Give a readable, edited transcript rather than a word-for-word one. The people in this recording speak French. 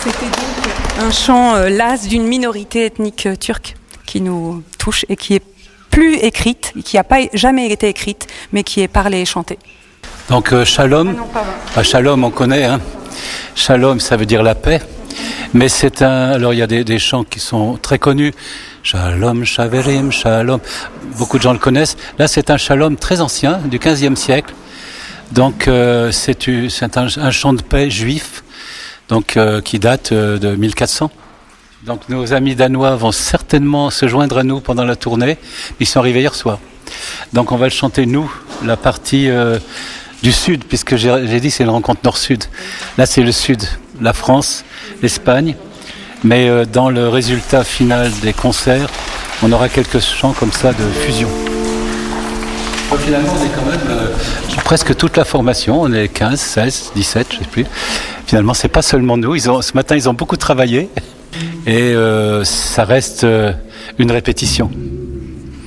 C'était donc un chant las d'une minorité ethnique turque qui nous touche et qui est plus écrite, qui n'a pas jamais été écrite, mais qui est parlée et chantée. Donc Shalom, Shalom on connaît, hein. Shalom ça veut dire la paix, mais alors il y a des chants qui sont très connus. Shalom, Shaverim, Shalom, beaucoup de gens le connaissent. Là c'est un Shalom très ancien, du 15e siècle, donc c'est un chant de paix juif, donc qui date de 1400. Donc nos amis danois vont certainement se joindre à nous pendant la tournée. Ils sont arrivés hier soir. Donc on va le chanter nous, la partie du sud, puisque j'ai dit c'est une rencontre nord-sud. Là c'est le sud, la France, l'Espagne. Mais dans le résultat final des concerts, on aura quelques chants comme ça de fusion. Donc, finalement on est quand même presque toute la formation, on est 15, 16, 17, je ne sais plus. Finalement c'est pas seulement nous, ce matin ils ont beaucoup travaillé. Et ça reste une répétition.